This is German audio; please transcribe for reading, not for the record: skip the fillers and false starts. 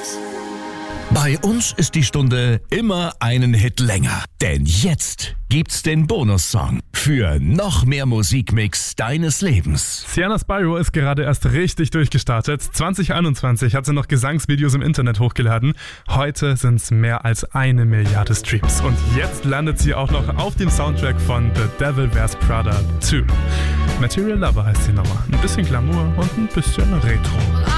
Bei uns ist die Stunde immer einen Hit länger. Denn jetzt gibt's den Bonussong für noch mehr Musikmix deines Lebens. Sienna Spyro ist gerade erst richtig durchgestartet. 2021 hat sie noch Gesangsvideos im Internet hochgeladen. Heute sind's mehr als 1 Milliarde Streams. Und jetzt landet sie auch noch auf dem Soundtrack von The Devil Wears Prada 2. Material Lover heißt die Nummer. Ein bisschen Glamour und ein bisschen Retro.